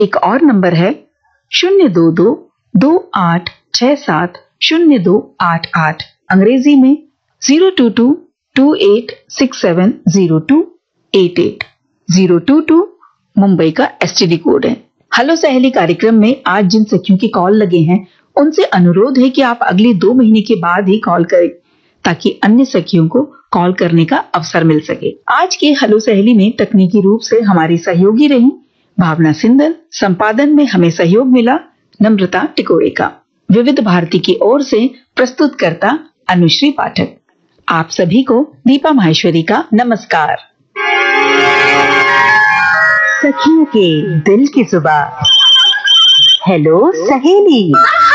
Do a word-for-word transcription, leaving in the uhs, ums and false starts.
एक और नंबर है शून्य दो दो दो आठ छह सात शून्य दो आठ आठ। अंग्रेजी में zero to to to eight six seven zero to eight eight. Zero to to Mumbai का एसटीडी कोड है। हेलो सहेली कार्यक्रम में आज जिन सखियों की कॉल लगे हैं उनसे अनुरोध है कि आप अगले दो महीने के बाद ही कॉल करें ताकि अन्य सखियों को कॉल करने का अवसर मिल सके। आज के हेलो सहेली में तकनीकी रूप से हमारी सहयोगी रही भावना सिंदल, संपादन में हमें सहयोग मिला नम्रता टिकोड़े का। विविध भारती की ओर से प्रस्तुतकर्ता अनुश्री पाठक। आप सभी को दीपा माहेश्वरी का नमस्कार। सखियों के दिल की जुबान, हेलो सहेली।